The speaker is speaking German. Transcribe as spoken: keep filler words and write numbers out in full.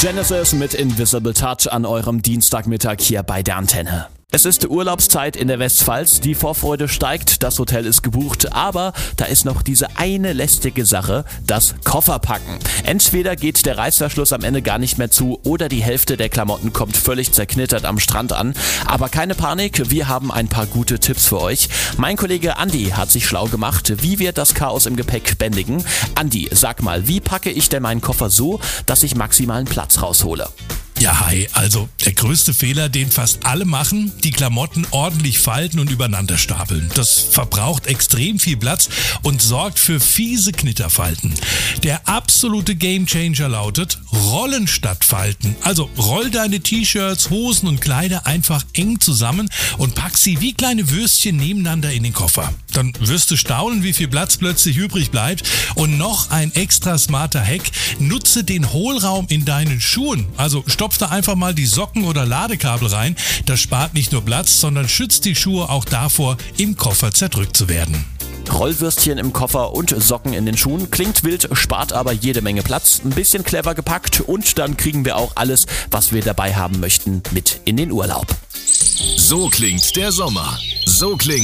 Genesis mit Invisible Touch an eurem Dienstagmittag hier bei der Antenne. Es ist Urlaubszeit in der Westpfalz, die Vorfreude steigt, das Hotel ist gebucht, aber da ist noch diese eine lästige Sache, das Kofferpacken. Entweder geht der Reißverschluss am Ende gar nicht mehr zu oder die Hälfte der Klamotten kommt völlig zerknittert am Strand an. Aber keine Panik, wir haben ein paar gute Tipps für euch. Mein Kollege Andi hat sich schlau gemacht, wie wir das Chaos im Gepäck bändigen. Andi, sag mal, wie packe ich denn meinen Koffer so, dass ich maximalen Platz raushole? Ja, hi, also der größte Fehler, den fast alle machen, die Klamotten ordentlich falten und übereinander stapeln. Das verbraucht extrem viel Platz und sorgt für fiese Knitterfalten. Der absolute Gamechanger lautet Rollen statt Falten. Also roll deine T-Shirts, Hosen und Kleider einfach eng zusammen und pack sie wie kleine Würstchen nebeneinander in den Koffer. Dann wirst du staunen, wie viel Platz plötzlich übrig bleibt. Und noch ein extra smarter Hack, nutze den Hohlraum in deinen Schuhen. Also stopf da einfach mal die Socken oder Ladekabel rein. Das spart nicht nur Platz, sondern schützt die Schuhe auch davor, im Koffer zerdrückt zu werden. Rollwürstchen im Koffer und Socken in den Schuhen. Klingt wild, spart aber jede Menge Platz. Ein bisschen clever gepackt und dann kriegen wir auch alles, was wir dabei haben möchten, mit in den Urlaub. So klingt der Sommer. So klingt